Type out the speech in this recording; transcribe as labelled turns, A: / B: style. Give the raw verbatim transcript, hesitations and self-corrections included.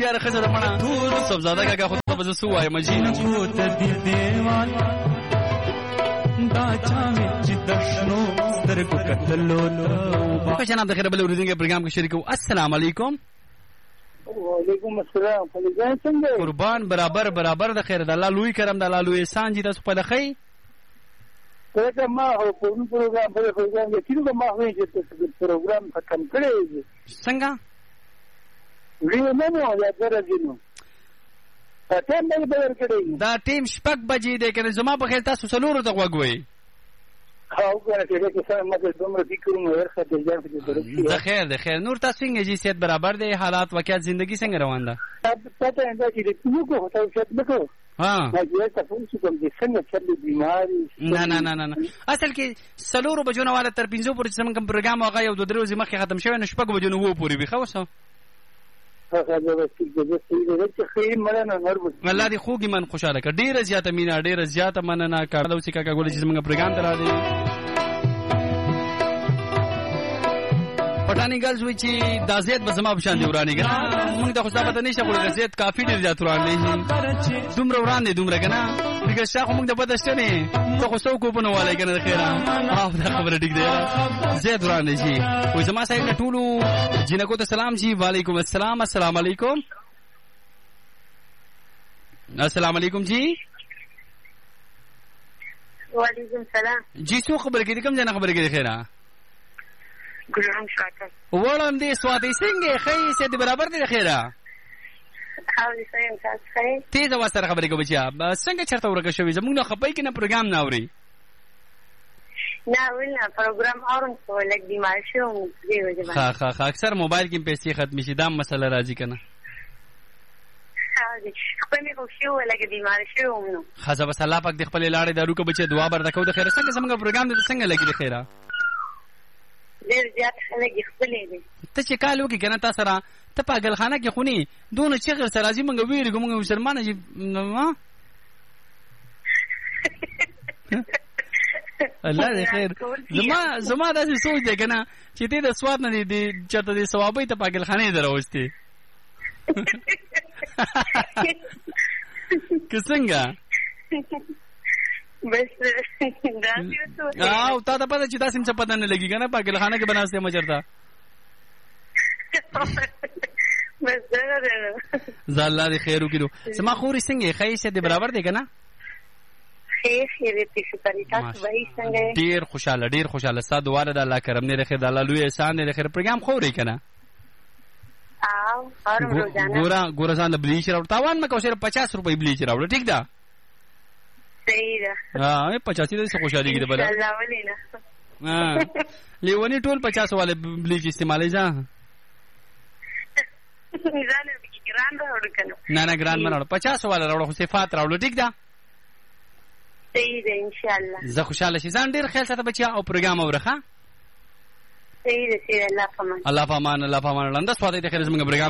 A: یار خزر مړه ټول سبزاده کا خو ته بز سو وای مجینه
B: چوت دی دیوال دا چا چې دښنو سترګو کتلو ته
A: په جناب د خیر بل ورځنګ پروګرام کې شریک وو. السلام علیکم.
C: وعلیکم السلام. فلجان څنګه
A: قربان برابر برابر د خیر د الله لوی کرم د الله لوی احسان جی تاسو په لخی
C: ته ما او په پروګرام په پروګرام کې چې ما وایي چې پروګرام ختم کړی
A: څنګه
C: ویو نه نو یا درځي نو ټیم به بدل کړی
A: دا ټیم شپږ بجې دی کنه زما په خیر تاسو څلور ته غوږوي
C: او کنه چې څنګه مګر دومره فکر مو ورخه د ځان په درځي
A: د خیر د خیر نور تاسو څنګه جی صحت برابر دی حالات واقعیت ژوندۍ څنګه روان ده
C: پته انده چې موږ کو تاسو څه وکړو
A: ها
C: ما یې تاسو کوم دي څنګه چې بیماری
A: نه نه نه نه اصل کې څلور بجو نه والا تر پنځو پورې څنګه کوم پروګرام هغه یو دوه درې ورځې مخکې ختم شوی نو شپږ بجو نه وو پورې به خو الله دې خوږی من خوشاله کړ. ډیره زیاته مینا ډیره زیاته مننه کړه د اوسې کاکا ګولې چې موږ پروګرام تر راځي پټانی ګلز وی چې دا زیات به زما په شان دی ورانی کنه موږ د خصابت نشه کول زیات کافی ډیر زیات ورانی دي دومره وران دي دومره کنه دغه شاخ موږ د پدشته نه ته خو سو کو په نو والے کنه خیره او دا خبره ټیک دی زیات ورانی شي وې زما سایت نه ټولو جنکو ته سلام جی وعلیکم السلام. السلام علیکم. السلام علیکم جی.
D: وعلیکم السلام
A: جی سو خبر کې کوم ځای خبر کې خیره
D: ګلان شاته
A: وړم دې سواتې څنګه خې سې دې برابر دې خیره
D: او دې څنګه تاسو خې
A: تیزه واسره خبرې کوي چې څنګه چرته ورکه شوې زموږ نه خپای کې نه پروګرام نه اوري
D: نه ولنه پروګرام اورم خو لګ بیمار شوم دې وجه
A: ها ها ها اکثر موبایل کې پیسې ختم شي دا مسله راځي کنه
D: خپل مې خو شو لګ بیمار شوم نو
A: خزه بس الله پاک دې خپل لاړې دارو کو بچي دعا بر دکو د خیر څنګه زموږ پروګرام دې څنګه لګي د خیره
D: ډېر زیات خلک خپلې دي
A: ته چې کال وکي کنه تاسو را ته پاگل خانه کې خوني دونه چې غیر سره راځي مونږ ویریږو مونږ مسلمانه چې ما الله دې خیر زما زما داسې سوچ دی کنه چې دې د سواد نه دي چرته دې ثوابې ته پاگل خانه دروستي که څنګه
D: بس داسې
A: او تا ته پته چې تاسو څه پته نه لګي کنه پاگل خانه کې بناسته مچرتا
D: بس دا
A: زالله دې خیر وکړو سما خوري څنګه خیسه دې برابر دی کنه
D: خیر خیر دې شکر تاسو وایي څنګه
A: ډیر خوشاله ډیر خوشاله ستاسو دواله د الله کرم نه خیر د الله لوی احسان نه خیر پروګرام خوري کنه
D: او هر روزانه
A: ګورا ګورا ځان د بلیچ راوړ تاوان مکو سره پچاس روپۍ بلیچ راوړ ټیک ده
D: صحیح ده
A: ها پچاس دې څه خوشالي کیږي بل
D: الله ولینا
A: ها لیونی ټول پچاس والے بلیچ استعمالي ځه
D: ځانه ګران راوړ کنه
A: نه نه ګران منه پچاس والے راوړ خو صفات راوړ ټیک ده
D: صحیح ده ان شاء الله
A: زه خوشاله شې ځان ډیر خیال ساته بچیا او پروګرام اورخه
D: صحیح ده صحیح الله پامان
A: الله پامان الله پامان لنده سواده د خیر زمونږ پروګرام